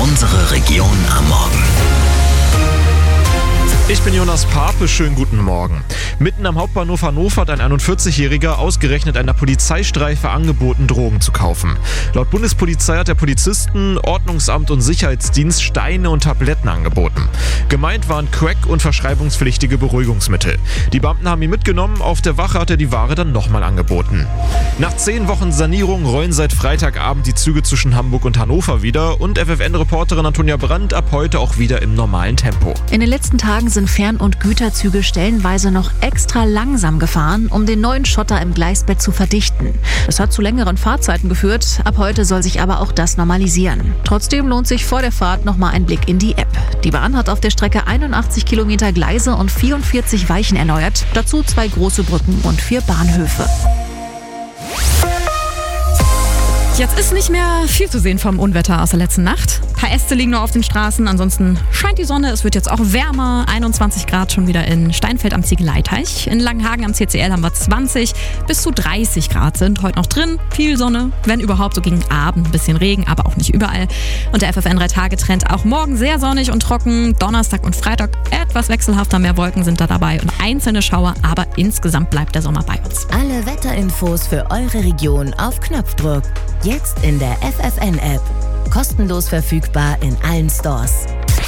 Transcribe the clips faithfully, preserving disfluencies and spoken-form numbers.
Unsere Region am Morgen. Ich bin Jonas Pape, schönen guten Morgen. Mitten am Hauptbahnhof Hannover hat ein einundvierzigjähriger ausgerechnet einer Polizeistreife angeboten, Drogen zu kaufen. Laut Bundespolizei hat der Polizisten, Ordnungsamt und Sicherheitsdienst Steine und Tabletten angeboten. Gemeint waren Crack und verschreibungspflichtige Beruhigungsmittel. Die Beamten haben ihn mitgenommen, auf der Wache hat er die Ware dann nochmal angeboten. Nach zehn Wochen Sanierung rollen seit Freitagabend die Züge zwischen Hamburg und Hannover wieder und F F N-Reporterin Antonia Brandt ab heute auch wieder im normalen Tempo. In den letzten Tagen sind Fern- und Güterzüge stellenweise noch extra langsam gefahren, um den neuen Schotter im Gleisbett zu verdichten. Das hat zu längeren Fahrzeiten geführt, ab heute soll sich aber auch das normalisieren. Trotzdem lohnt sich vor der Fahrt nochmal ein Blick in die App. Die Bahn hat auf der Strecke einundachtzig Kilometer Gleise und vierundvierzig Weichen erneuert, dazu zwei große Brücken und vier Bahnhöfe. Jetzt ist nicht mehr viel zu sehen vom Unwetter aus der letzten Nacht. Ein paar Äste liegen nur auf den Straßen, ansonsten scheint die Sonne. Es wird jetzt auch wärmer, einundzwanzig Grad schon wieder in Steinfeld am Ziegeleiteich. In Langenhagen am C C L haben wir zwanzig, bis zu dreißig Grad sind heute noch drin. Viel Sonne, wenn überhaupt so gegen Abend ein bisschen Regen, aber auch nicht überall. Und der F F N drei Tage Trend auch morgen sehr sonnig und trocken. Donnerstag und Freitag etwas wechselhafter, mehr Wolken sind da dabei und einzelne Schauer, aber insgesamt bleibt der Sommer bei uns. Alle Wetterinfos für eure Region auf Knopfdruck. Jetzt in der F F N-App. Kostenlos verfügbar in allen Stores.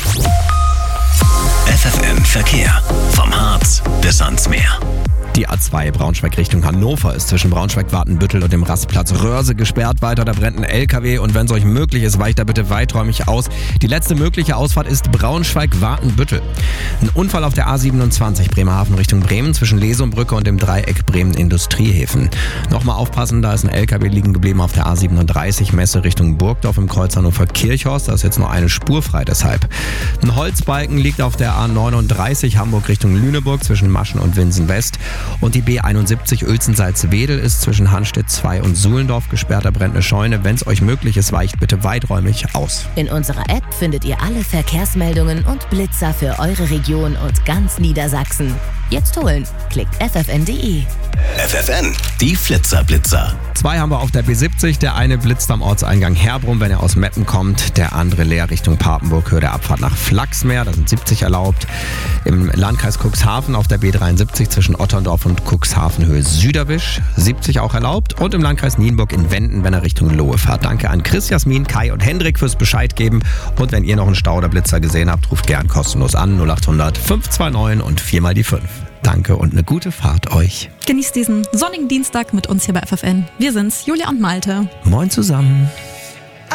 F F N Verkehr. Vom Harz bis ans Meer. Die A zwei Braunschweig Richtung Hannover ist zwischen Braunschweig-Wartenbüttel und dem Rastplatz Röhrse gesperrt. Weiter, da brennt ein L K W und wenn es euch möglich ist, weicht da bitte weiträumig aus. Die letzte mögliche Ausfahrt ist Braunschweig-Wartenbüttel. Ein Unfall auf der A siebenundzwanzig Bremerhaven Richtung Bremen zwischen Lesumbrücke und dem Dreieck Bremen-Industriehäfen. Nochmal aufpassen, da ist ein L K W liegen geblieben auf der A siebenunddreißig Messe Richtung Burgdorf im Kreuz Hannover-Kirchhorst. Da ist jetzt nur eine Spur frei deshalb. Ein Holzbalken liegt auf der A neununddreißig Hamburg Richtung Lüneburg zwischen Maschen und Winsen West. Und die B einundsiebzig Uelzen-Salzwedel ist zwischen Hanstedt zwei und Suhlendorf gesperrt. Da brennt eine Scheune. Wenn es euch möglich ist, weicht bitte weiträumig aus. In unserer App findet ihr alle Verkehrsmeldungen und Blitzer für eure Region und ganz Niedersachsen. Jetzt holen. Klickt f f n punkt d e. F F N, die Flitzer-Blitzer. Zwei haben wir auf der B siebzig. Der eine blitzt am Ortseingang Herbrum, wenn er aus Meppen kommt. Der andere leer Richtung Papenburg, Höhe der Abfahrt nach Flachsmeer. Da sind siebzig erlaubt. Im Landkreis Cuxhaven auf der B dreiundsiebzig zwischen Otterndorf und Cuxhaven, Höhe Süderwisch. siebzig auch erlaubt. Und im Landkreis Nienburg in Wenden, wenn er Richtung Lohe fährt. Danke an Chris, Jasmin, Kai und Hendrik fürs Bescheid geben. Und wenn ihr noch einen Stau oder Blitzer gesehen habt, ruft gern kostenlos an. null acht hundert fünf zwei neun und vier mal die fünf. Danke und eine gute Fahrt euch. Genießt diesen sonnigen Dienstag mit uns hier bei F F N. Wir sind's, Julia und Malte. Moin zusammen.